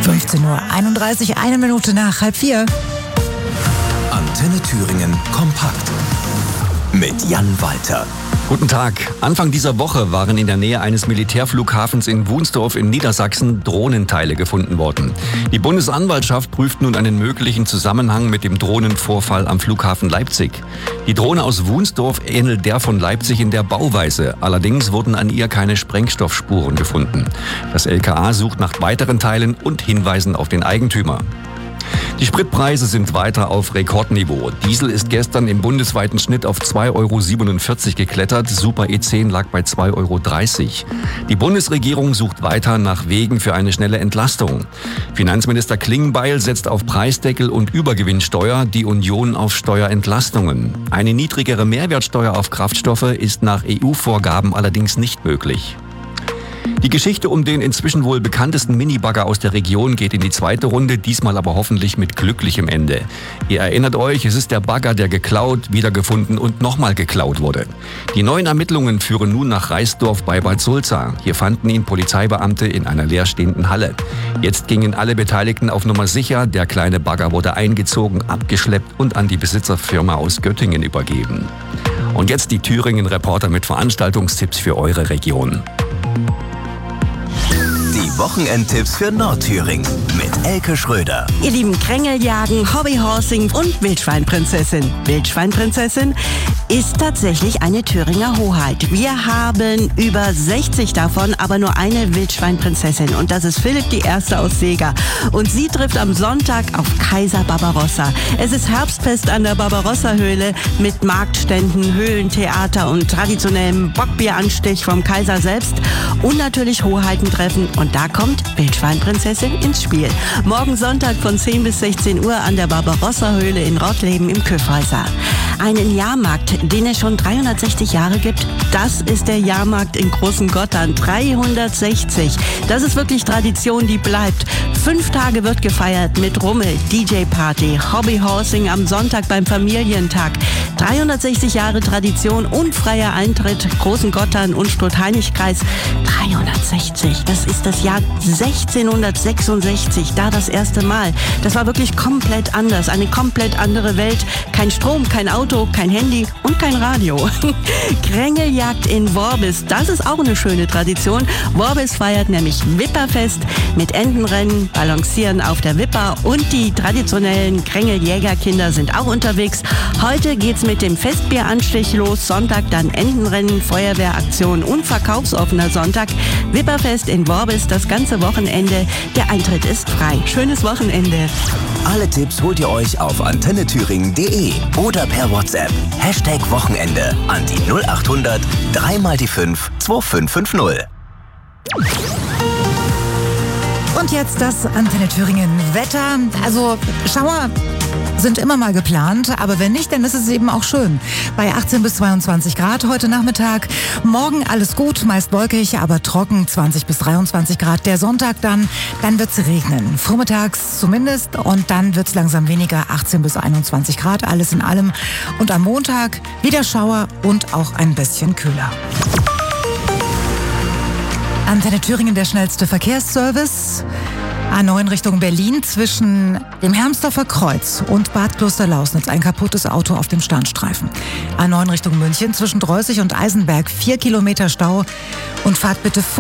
15:31 Uhr, 1 Minute nach 3:30. Antenne Thüringen kompakt mit Jan Walter. Guten Tag. Anfang dieser Woche waren in der Nähe eines Militärflughafens in Wunsdorf in Niedersachsen Drohnenteile gefunden worden. Die Bundesanwaltschaft prüft nun einen möglichen Zusammenhang mit dem Drohnenvorfall am Flughafen Leipzig. Die Drohne aus Wunsdorf ähnelt der von Leipzig in der Bauweise. Allerdings wurden an ihr keine Sprengstoffspuren gefunden. Das LKA sucht nach weiteren Teilen und Hinweisen auf den Eigentümer. Die Spritpreise sind weiter auf Rekordniveau. Diesel ist gestern im bundesweiten Schnitt auf 2,47 € geklettert. Super E10 lag bei 2,30 €. Die Bundesregierung sucht weiter nach Wegen für eine schnelle Entlastung. Finanzminister Klingbeil setzt auf Preisdeckel und Übergewinnsteuer, die Union auf Steuerentlastungen. Eine niedrigere Mehrwertsteuer auf Kraftstoffe ist nach EU-Vorgaben allerdings nicht möglich. Die Geschichte um den inzwischen wohl bekanntesten Minibagger aus der Region geht in die zweite Runde, diesmal aber hoffentlich mit glücklichem Ende. Ihr erinnert euch, es ist der Bagger, der geklaut, wiedergefunden und nochmal geklaut wurde. Die neuen Ermittlungen führen nun nach Reisdorf bei Bad Sulza. Hier fanden ihn Polizeibeamte in einer leerstehenden Halle. Jetzt gingen alle Beteiligten auf Nummer sicher. Der kleine Bagger wurde eingezogen, abgeschleppt und an die Besitzerfirma aus Göttingen übergeben. Und jetzt die Thüringen-Reporter mit Veranstaltungstipps für eure Region. Die Wochenendtipps für Nordthüringen mit Elke Schröder. Ihr lieben, Krängeljagen, Hobbyhorsing und Wildschweinprinzessin. Wildschweinprinzessin ist tatsächlich eine Thüringer Hoheit. Wir haben über 60 davon, aber nur eine Wildschweinprinzessin. Und das ist Philipp die Erste aus Seeger. Und sie trifft am Sonntag auf Kaiser Barbarossa. Es ist Herbstfest an der Barbarossa-Höhle mit Marktständen, Höhlentheater und traditionellem Bockbieranstich vom Kaiser selbst. Und natürlich Hoheitentreffen. Und da kommt Wildschweinprinzessin ins Spiel. Morgen Sonntag von 10 bis 16 Uhr an der Barbarossa-Höhle in Rottleben im Kyffhäuser. Einen Jahrmarkt, den es schon 360 Jahre gibt, das ist der Jahrmarkt in Großen Gotthard. 360. Das ist wirklich Tradition, die bleibt. 5 Tage wird gefeiert mit Rummel, DJ-Party, Hobbyhorsing am Sonntag beim Familientag. 360 Jahre Tradition und freier Eintritt, Großen Gotthard und Stolthainich-Kreis. 360, das ist das Jahr 1666, da das erste Mal. Das war wirklich komplett anders, eine komplett andere Welt. Kein Strom, kein Auto, kein Handy und kein Radio. Krängeljagd in Worbis, das ist auch eine schöne Tradition. Worbis feiert nämlich Wipperfest mit Entenrennen, Balancieren auf der Wipper und die traditionellen Krängeljägerkinder sind auch unterwegs. Heute geht's mit dem Festbieranstich los, Sonntag dann Entenrennen, Feuerwehraktion und verkaufsoffener Sonntag. Wipperfest in Worbis das ganze Wochenende. Der Eintritt ist frei. Schönes Wochenende. Alle Tipps holt ihr euch auf antennethüringen.de oder per WhatsApp. #Wochenende an die 0800 3x5 2550. Und jetzt das Antenne Thüringen Wetter. Also Schauer sind immer mal geplant, aber wenn nicht, dann ist es eben auch schön. Bei 18 bis 22 Grad heute Nachmittag. Morgen alles gut, meist wolkig, aber trocken, 20 bis 23 Grad. Der Sonntag dann wird's regnen. Vormittags zumindest und dann wird's langsam weniger, 18 bis 21 Grad, alles in allem. Und am Montag wieder Schauer und auch ein bisschen kühler. Antenne Thüringen, der schnellste Verkehrsservice. A9 Richtung Berlin zwischen dem Hermsdorfer Kreuz und Bad Klosterlausnitz ein kaputtes Auto auf dem Standstreifen. A9 Richtung München zwischen Dreußig und Eisenberg 4 Kilometer Stau und fahrt bitte